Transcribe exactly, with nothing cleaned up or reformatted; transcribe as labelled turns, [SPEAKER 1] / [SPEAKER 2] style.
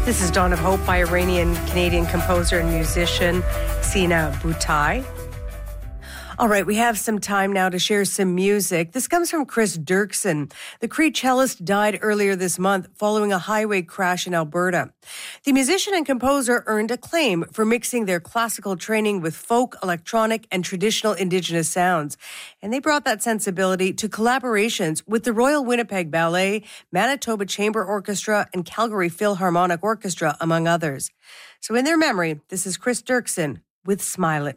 [SPEAKER 1] This is Dawn of Hope by Iranian-Canadian composer and musician Sina Boutai. All right, we have some time now to share some music. This comes from Chris Dirksen. The Cree cellist died earlier this month following a highway crash in Alberta. The musician and composer earned acclaim for mixing their classical training with folk, electronic, and traditional Indigenous sounds. And they brought that sensibility to collaborations with the Royal Winnipeg Ballet, Manitoba Chamber Orchestra, and Calgary Philharmonic Orchestra, among others. So in their memory, this is Chris Dirksen with Smile It.